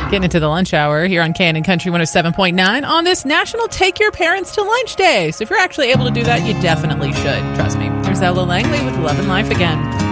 Getting into the lunch hour here on Cannon Country 107.9 on this National Take Your Parents to Lunch Day. So if you're actually able to do that, you definitely should. Trust me. There's Ella Langley with Love and Life Again.